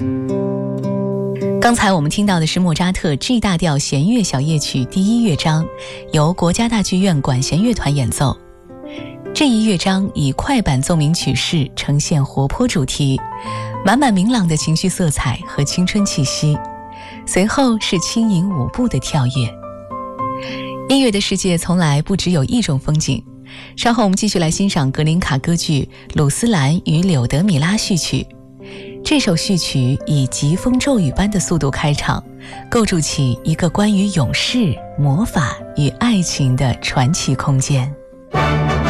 刚才我们听到的是莫扎特 G 大调弦乐小夜曲第1乐章，由国家大剧院管弦乐团演奏。这一乐章以快板奏鸣曲式呈现活泼主题，满满明朗的情绪色彩和青春气息，随后是轻盈舞步的跳跃。音乐的世界从来不只有一种风景，稍后我们继续来欣赏格林卡歌剧《鲁斯兰与柳德米拉》序曲。这首序曲以疾风骤雨般的速度开场，构筑起一个关于勇士、魔法与爱情的传奇空间。